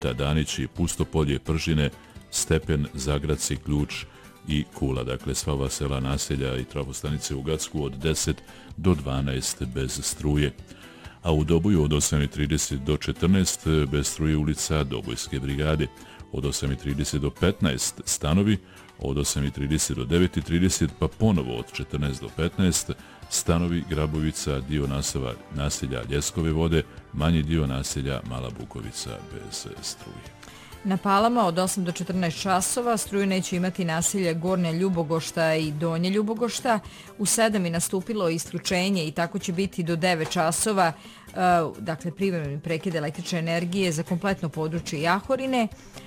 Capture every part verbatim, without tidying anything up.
Tadanić i Pustopolje, Pržine, Stepen, Zagraci, Ključ i Kula. Dakle, sva ova sela, naselja i trafostanice u Gacku od deset do dvanaest bez struje. A u Doboju od osam i trideset do četrnaest bez struje ulica Dobojske brigade. Od osam i trideset do petnaest stanovi, od osam i trideset do devet i trideset pa ponovo od četrnaest do petnaest stanovi Grabovica, dio nasava naselja Ljeskove vode, manji dio naselja Mala Bukovica bez struje. Na Palama od osam do četrnaest časova struju neće imati naselja Gornja Ljubogošta i Donje Ljubogošta. U sedam je nastupilo isključenje i tako će biti do devet časova, dakle privremeni prekid električne energije za kompletno područje Jahorine,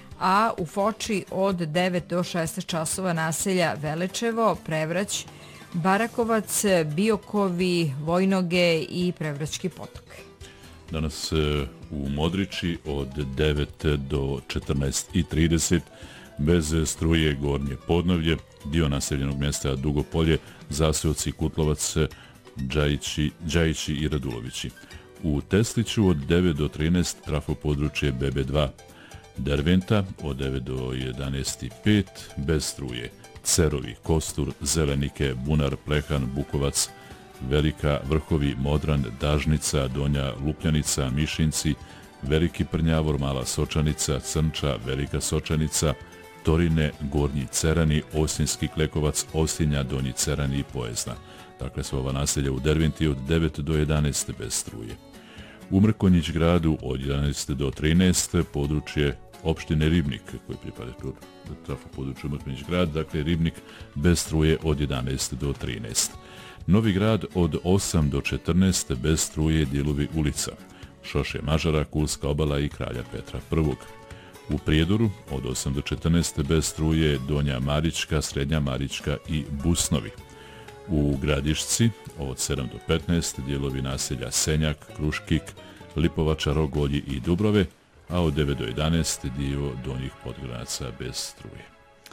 a u Foči od devet do šesnaest časova naselja Velečevo, Prevrać, Barakovac, Biokovi, Vojnoge i Prevraćki potok. Danas u Modriči od devet do četrnaest i trideset bez struje Gornje Podnovlje, dio naseljenog mjesta Dugopolje, Zaseoci, Kutlovac, Džajići, Džajići i Radulovići. U Tesliću od devet do trinaest trafo područje B B dva, Derventa od devet do jedanaest i pet bez struje, Cerovi, Kostur, Zelenike, Bunar, Plehan, Bukovac, Velika, Vrhovi, Modran, Dažnica, Donja Lupljanica, Mišinci, Veliki Prnjavor, Mala Sočanica, Crnča, Velika Sočanica, Torine, Gornji Cerani, Osinski Klekovac, Osinja, Donji Cerani i Poezna. Dakle, sva ova naselja u Derventi od devet do jedanaest bez struje. U Mrkonjić gradu od jedanaest do trinaest područje opštine Ribnik, koji pripada trafo području Mrkonjić grad, dakle Ribnik bez struje od jedanaest do trinaest. Novi grad od osam do četrnaest bez struje dijelovi ulica Šoše Mažara, Kulska obala i Kralja Petra prvog. U Prijedoru od osam do četrnaest bez struje Donja Marička, Srednja Marička i Busnovi. U Gradišci od sedam do petnaest dijelovi naselja Senjak, Kruškik, Lipovača, Rogolji i Dubrove, a od devet do jedanaest dio Donjih Podgranaca bez struje.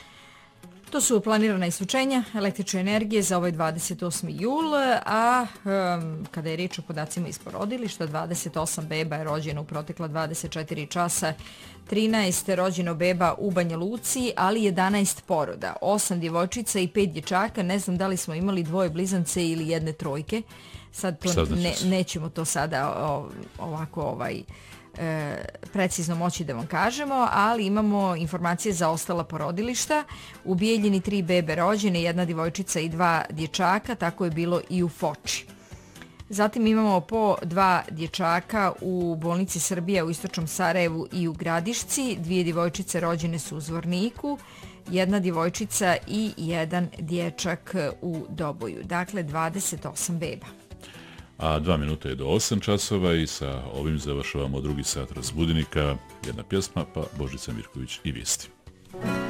To su planirana isključenja električne energije za ovaj dvadeset osmi jul, a um, kada je riječ o podacima iz porodilišta, dvadeset osam beba je rođeno u protekla dvadeset četiri časa, trinaest rođeno beba u Banja Luci, ali jedanaest poroda, osam djevojčica i pet dječaka. Ne znam da li smo imali dvoje blizance ili jedne trojke. Sad to ne, nećemo to sada o, ovako ovaj... E, precizno moći da vam kažemo, ali imamo informacije za ostala porodilišta. U Bijeljini tri bebe rođene, jedna djevojčica i dva dječaka, tako je bilo i u Foči. Zatim imamo po dva dječaka u bolnici Srbija u Istočnom Sarajevu i u Gradišci, dvije djevojčice rođene su u Zvorniku, jedna djevojčica i jedan dječak u Doboju. Dakle, dvadeset osam beba. A dva minuta je do osam časova i sa ovim završavamo drugi sat Razbudnika. Jedna pjesma, pa Božica Mirković i vijesti.